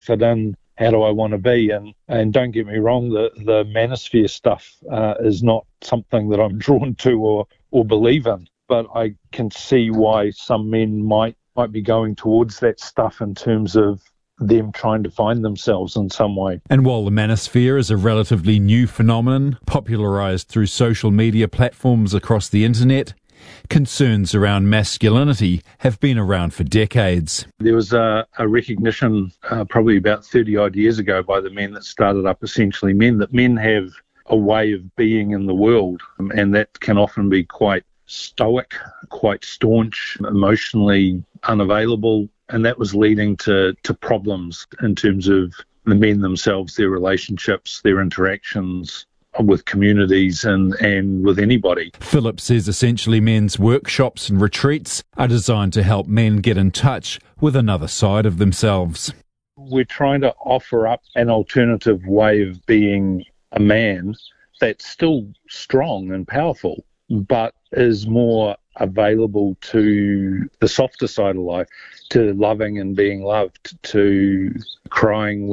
fit in? How do I want to be? And don't get me wrong, the manosphere stuff is not something that I'm drawn to or believe in. But I can see why some men might be going towards that stuff in terms of them trying to find themselves in some way. And while the manosphere is a relatively new phenomenon, popularised through social media platforms across the internet, concerns around masculinity have been around for decades. There was a recognition probably about 30-odd years ago by the men that started up Essentially Men, that men have a way of being in the world, and that can often be quite stoic, quite staunch, emotionally unavailable, and that was leading to problems in terms of the men themselves, their relationships, their interactions with communities and with anybody. Philip says Essentially Men's workshops and retreats are designed to help men get in touch with another side of themselves. We're trying to offer up an alternative way of being a man that's still strong and powerful, but is more available to the softer side of life, to loving and being loved, to crying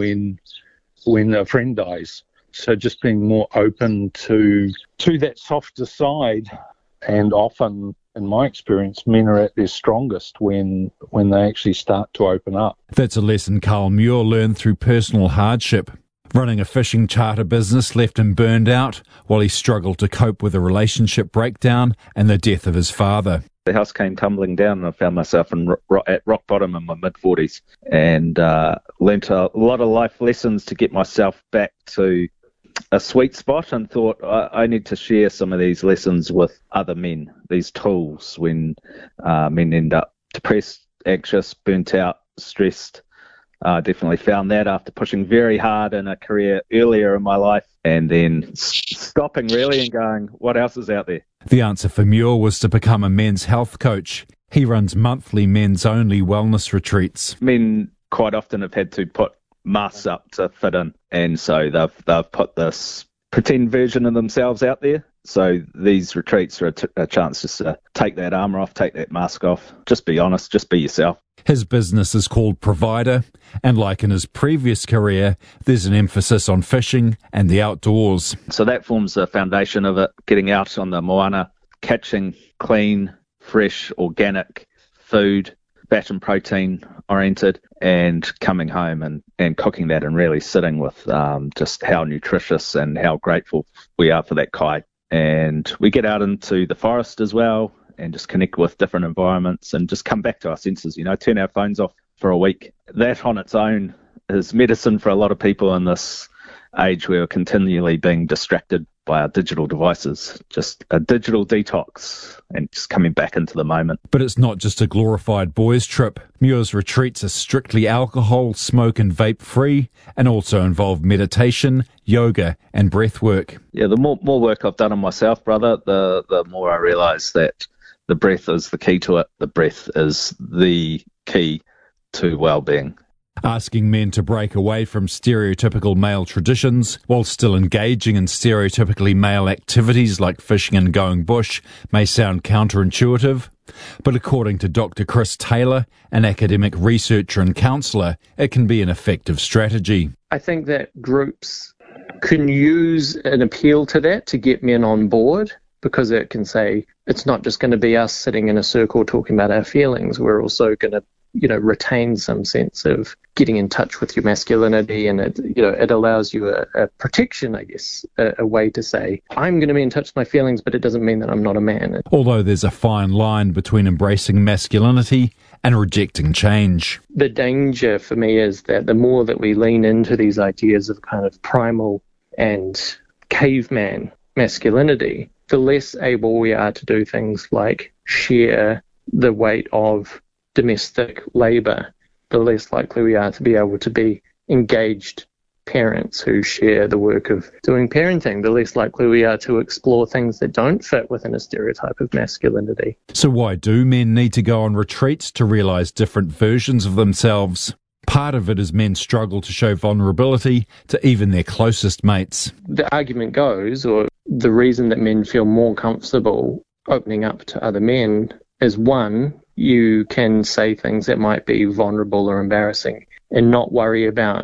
when a friend dies. So just being more open to that softer side. And often, in my experience, men are at their strongest when they actually start to open up. That's a lesson Carl Muir learned through personal hardship. Running a fishing charter business left him burned out while he struggled to cope with a relationship breakdown and the death of his father. The house came tumbling down and I found myself at rock bottom in my mid-40s and learnt a lot of life lessons to get myself back to a sweet spot, and thought I need to share some of these lessons with other men, these tools when men end up depressed, anxious, burnt out, stressed. Definitely found that after pushing very hard in a career earlier in my life and then stopping really and going, what else is out there? The answer for Muir was to become a men's health coach. He runs monthly men's-only wellness retreats. Men quite often have had to put masks up to fit in, and so they've put this pretend version of themselves out there. So these retreats are a chance just to take that armour off, take that mask off, just be honest, just be yourself. His business is called Provider, and like in his previous career, there's an emphasis on fishing and the outdoors. So that forms the foundation of it, getting out on the moana, catching clean, fresh, organic food, fat and protein oriented, and coming home and cooking that and really sitting with just how nutritious and how grateful we are for that kai. And we get out into the forest as well and just connect with different environments and just come back to our senses, turn our phones off for a week. That on its own is medicine for a lot of people in this age where we're continually being distracted by our digital devices. Just a digital detox and just coming back into the moment. But it's not just a glorified boys' trip. Muir's retreats are strictly alcohol, smoke and vape free, and also involve meditation, yoga and breath work. Yeah, the more work I've done on myself, brother, the more I realise that the breath is the key to it. The breath is the key to well-being. Asking men to break away from stereotypical male traditions while still engaging in stereotypically male activities like fishing and going bush may sound counterintuitive, but according to Dr. Chris Taylor, an academic researcher and counsellor, it can be an effective strategy. I think that groups can use an appeal to that to get men on board, because it can say it's not just going to be us sitting in a circle talking about our feelings. We're also going to retain some sense of getting in touch with your masculinity, and it allows you a protection, I guess, a way to say, I'm going to be in touch with my feelings, but it doesn't mean that I'm not a man. Although there's a fine line between embracing masculinity and rejecting change. The danger for me is that the more that we lean into these ideas of kind of primal and caveman masculinity, the less able we are to do things like share the weight of domestic labour, the less likely we are to be able to be engaged parents who share the work of doing parenting, the less likely we are to explore things that don't fit within a stereotype of masculinity. So why do men need to go on retreats to realise different versions of themselves? Part of it is men struggle to show vulnerability to even their closest mates. The argument goes, or the reason that men feel more comfortable opening up to other men is, one, you can say things that might be vulnerable or embarrassing and not worry about